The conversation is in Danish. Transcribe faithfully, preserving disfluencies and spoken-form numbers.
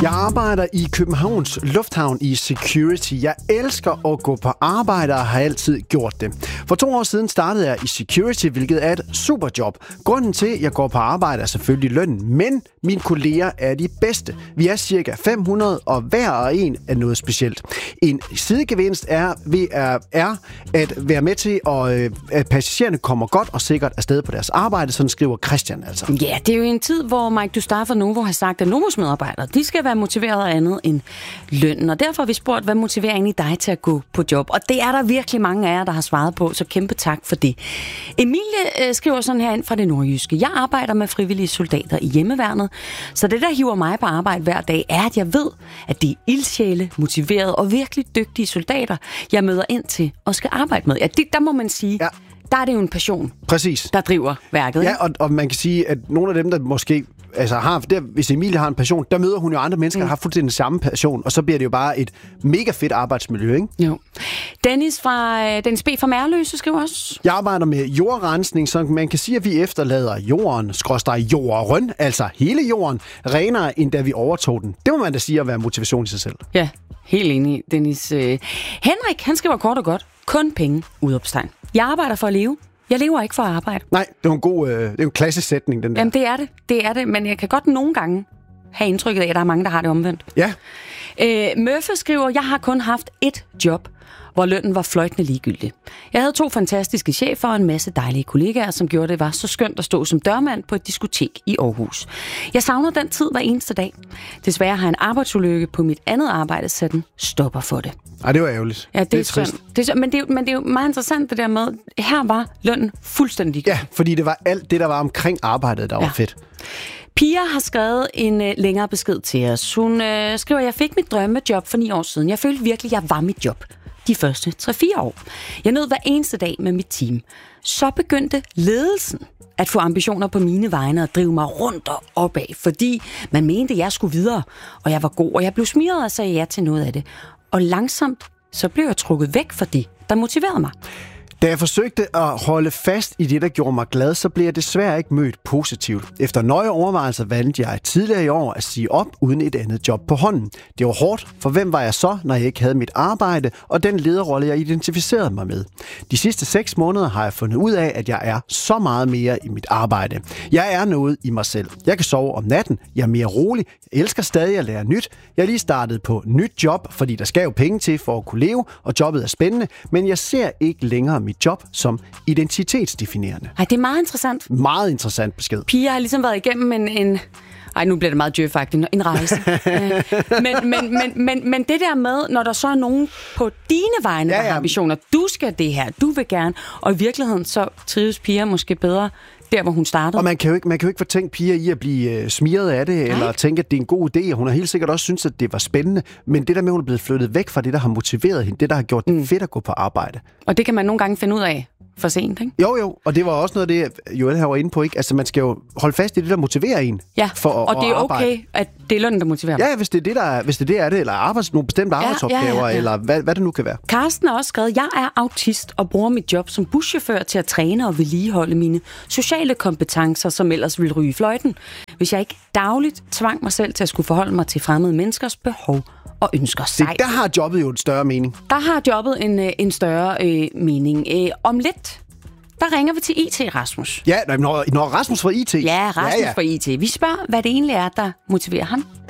Jeg arbejder i Københavns Lufthavn i security. Jeg elsker at gå på arbejde og har altid gjort det. For to år siden startede jeg i security, hvilket er et superjob. Grunden til, at jeg går på arbejde, er selvfølgelig lønnen, men mine kolleger er de bedste. Vi er cirka fem hundrede, og hver og en er noget specielt. En sidegevinst er, ved at, er at være med til, at, at passagererne kommer godt og sikkert afsted på deres arbejde, sådan skriver Christian altså. Ja, det er jo en tid, hvor Mike Dustar fra Novo har sagt, at Novos medarbejdere, de skal være motiveret af andet end lønnen. Og derfor har vi spurgt, hvad motiverer egentlig dig til at gå på job? Og det er der virkelig mange af jer, der har svaret på, så kæmpe tak for det. Emilie øh, skriver sådan her ind fra det nordjyske. Jeg arbejder med frivillige soldater i hjemmeværnet, så det, der hiver mig på arbejde hver dag, er, at jeg ved, at det er ildsjæle, motiverede og virkelig dygtige soldater, jeg møder ind til og skal arbejde med. Ja, det, der må man sige... Ja. Der er det jo en passion, Præcis. der driver værket. Ja, og, og man kan sige, at nogle af dem, der måske... Altså, har, der, hvis Emilie har en passion, der møder hun jo andre mennesker, mm. der har fuldstændig den samme passion, og så bliver det jo bare et mega fedt arbejdsmiljø, ikke? Jo. Dennis, fra, Dennis B. fra Mærløse skriver også. Jeg arbejder med jordrensning, så man kan sige, at vi efterlader jorden, skråstreg jorden, altså hele jorden, renere, end da vi overtog den. Det må man da sige at være motivation i sig selv. Ja, helt enig, Dennis. Henrik, han skriver kort og godt. Kun penge, udopstegn. Jeg arbejder for at leve. Jeg lever ikke for at arbejde. Nej, det er en god, øh, det er en klassisk sætning, den der. Jamen, det er det. Det er det, men jeg kan godt nogle gange have indtrykket af, at der er mange, der har det omvendt. Ja. Øh, Murphy skriver, jeg har kun haft ét job, hvor lønnen var fløjtende ligegyldig. Jeg havde to fantastiske chefer og en masse dejlige kollegaer, som gjorde det var så skønt at stå som dørmand på et diskotek i Aarhus. Jeg savner den tid hver eneste dag. Desværre har en arbejdsulykke på mit andet arbejde sat en stopper for det. Ej, det var ærgerligt. Ja, det, det er, er trist. Det er, men, det er, men det er jo meget interessant det der med, her var lønnen fuldstændig ligegyldig. Ja, fordi det var alt det, der var omkring arbejdet, der ja. var fedt. Pia har skrevet en øh, længere besked til os. Hun øh, skriver, jeg fik mit drømmejob for ni år siden. Jeg følte virkelig, jeg var mit job de første tre fire år. Jeg nød hver eneste dag med mit team. Så begyndte ledelsen at få ambitioner på mine vegne og drive mig rundt og opad, fordi man mente, jeg skulle videre, og jeg var god, og jeg blev smiret og sagde ja til noget af det. Og langsomt, så blev jeg trukket væk fra det, der motiverede mig. Da jeg forsøgte at holde fast i det, der gjorde mig glad, så blev jeg desværre ikke mødt positivt. Efter nøje overvejelser valgte jeg tidligere i år at sige op uden et andet job på hånden. Det var hårdt, for hvem var jeg så, når jeg ikke havde mit arbejde og den lederrolle, jeg identificerede mig med? De sidste seks måneder har jeg fundet ud af, at jeg er så meget mere i mit arbejde. Jeg er noget i mig selv. Jeg kan sove om natten. Jeg er mere rolig. Jeg elsker stadig at lære nyt. Jeg er lige startet på nyt job, fordi der skal jo penge til for at kunne leve, og jobbet er spændende, men jeg ser ikke længere mit job som identitetsdefinerende. Ej, det er meget interessant. Meget interessant besked. Pia har ligesom været igennem en... en ej, nu bliver det meget djøfagtigt. En rejse. men, men, men, men, men det der med, når der så er nogen på dine vegne, ja, ja. der har ambitioner, du skal det her, du vil gerne, og i virkeligheden så trives Pia måske bedre der, hvor hun startede. Og man kan jo ikke, man kan jo ikke fortænke Pia i at blive uh, smiret af det, Nej. eller tænke, at det er en god idé. Hun har helt sikkert også syntes, at det var spændende, men det der med, at hun er blevet flyttet væk fra det, der har motiveret hende, det, der har gjort det mm. fedt at gå på arbejde. Og det kan man nogle gange finde ud af for sent, ikke? Jo, jo, og det var også noget af det, Joel her var inde på, ikke? Altså, man skal jo holde fast i det, der motiverer en ja, for at, og det er okay, arbejde. At det er lønnen, der motiverer Ja, hvis det er det, der er, hvis det, er, det er det, eller arbejds, nogle bestemte ja, arbejdsopgaver, ja, ja, ja. eller hvad, hvad det nu kan være. Karsten har også skrevet, jeg er autist og bruger mit job som buschauffør til at træne og vedligeholde mine sociale kompetencer, som ellers ville ryge fløjten, hvis jeg ikke dagligt tvang mig selv til at skulle forholde mig til fremmede menneskers behov og ønsker sig. Det, der har jobbet jo en større mening. Der har jobbet en, en større øh, mening. Øh, om lidt, der ringer vi til I T, Rasmus. Ja, når, når Rasmus fra I T. Ja, Rasmus ja, ja. fra I T. Vi spørger, hvad det egentlig er, der motiverer ham.